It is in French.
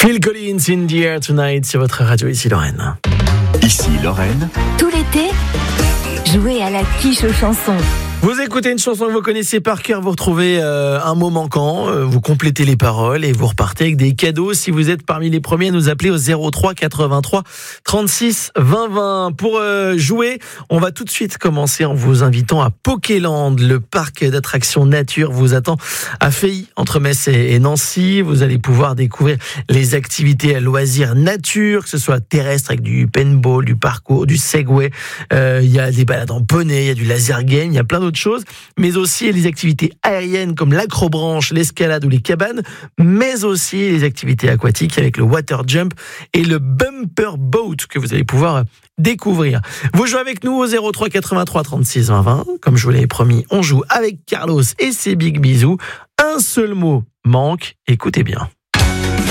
Phil Collins, In the Air Tonight, sur votre radio, ici Lorraine. Ici Lorraine. Tout l'été, jouez à la quiche aux chansons. Vous écoutez une chanson que vous connaissez par cœur, vous retrouvez un mot manquant, vous complétez les paroles et vous repartez avec des cadeaux. Si vous êtes parmi les premiers à nous appeler au 03 83 36 20 20. Pour jouer, on va tout de suite commencer en vous invitant à Pokéland. Le parc d'attractions nature vous attend à Feilly, entre Metz et Nancy. Vous allez pouvoir découvrir les activités à loisirs nature, que ce soit terrestre avec du paintball, du parcours, du segway. Il y a des balades en poney, il y a du laser game, il y a plein d'autres choses, mais aussi les activités aériennes comme l'acrobranche, l'escalade ou les cabanes, mais aussi les activités aquatiques avec le water jump et le bumper boat que vous allez pouvoir découvrir. Vous jouez avec nous au 03 83 36 20 20. Comme je vous l'avais promis, on joue avec Carlos et ses big bisous. Un seul mot manque, écoutez bien.